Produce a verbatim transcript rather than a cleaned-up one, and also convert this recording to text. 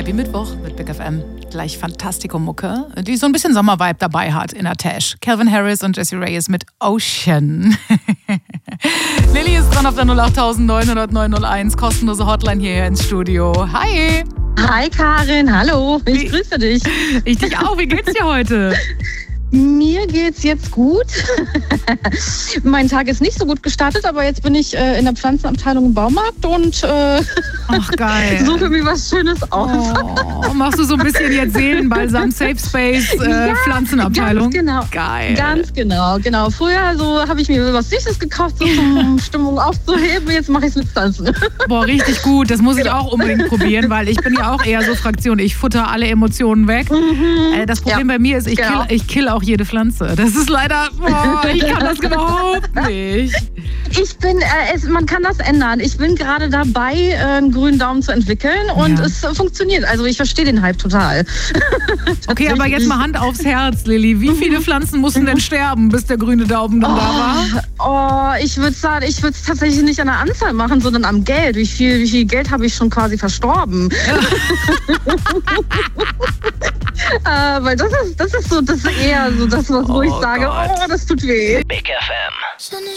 Happy Mittwoch mit Big F M. Gleich Fantastico-Mucke, die so ein bisschen Sommervibe dabei hat in der Tash. Calvin Harris und Jessie Reyes mit Ocean. Lilly ist dran auf der null acht neun null neun null eins. Kostenlose Hotline hierher ins Studio. Hi! Hi Karin, hallo. Ich Wie, grüße dich. Ich dich auch. Wie geht's dir heute? Mir geht's jetzt gut. Mein Tag ist nicht so gut gestartet, aber jetzt bin ich äh, in der Pflanzenabteilung im Baumarkt und äh, Ach, geil. suche mir was Schönes aus. Oh, machst du so ein bisschen jetzt Seelenbalsam, Safe Space, äh, Ja, Pflanzenabteilung? Ganz genau. Geil. Ganz genau, genau. Früher so habe ich mir was Süßes gekauft, so um Stimmung aufzuheben. Jetzt mache ich es mit Pflanzen. Boah, richtig gut. Das muss ich auch unbedingt probieren, weil ich bin ja auch eher so Fraktion. Ich futter alle Emotionen weg. Mhm. Äh, das Problem Ja, bei mir ist, ich genau. kill, ich kill auch jede Pflanze. Das ist leider, boah, ich kann das überhaupt nicht. Ich bin, äh, es, man kann das ändern. Ich bin gerade dabei, äh, einen grünen Daumen zu entwickeln und Ja. es äh, funktioniert. Also ich verstehe den Hype total. Okay, aber jetzt mal Hand aufs Herz, Lilly. Wie viele Pflanzen mussten denn sterben, bis der grüne Daumen dann da war? Oh, ich würde sagen, ich würde es tatsächlich nicht an der Anzahl machen, sondern am Geld. Wie viel, wie viel Geld habe ich schon quasi verstorben? äh, weil das ist, das ist so, das ist eher so das, was wo Oh ich sage, Gott. oh, das tut weh. Big F M.